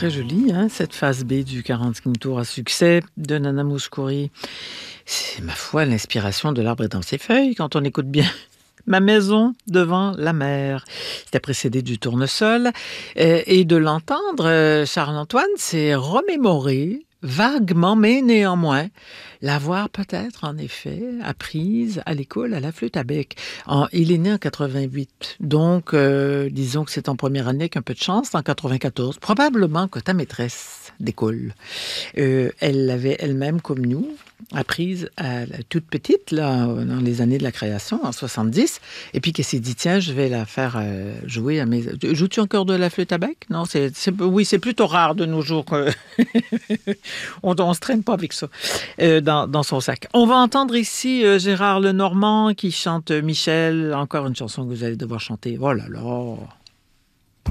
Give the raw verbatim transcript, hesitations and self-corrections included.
très joli, hein, cette phase B du quarante-cinquième tour à succès de Nana Mouskouri. C'est, ma foi, l'inspiration de l'arbre est dans ses feuilles, quand on écoute bien. Ma maison devant la mer. C'était précédé du tournesol. Euh, et de l'entendre, euh, Charles-Antoine s'est remémoré vaguement, mais néanmoins, l'avoir peut-être, en effet, apprise à l'école à la flûte à bec. En, il est né en quatre-vingt-huit, donc euh, disons que c'est en première année avec un peu de chance, en quatre-vingt-quatorze. Probablement que ta maîtresse d'école, euh, elle l'avait elle-même, comme nous, apprise à la toute petite, là, dans les années de la création, en soixante-dix, et puis qu'elle s'est dit, tiens, je vais la faire euh, jouer à mes... Joues-tu encore de la flûte à bec? Non, c'est, c'est... oui, c'est plutôt rare de nos jours que... on ne se traîne pas avec ça euh, dans, dans son sac. On va entendre ici euh, Gérard Lenormand qui chante Michel, encore une chanson que vous allez devoir chanter. Oh là là!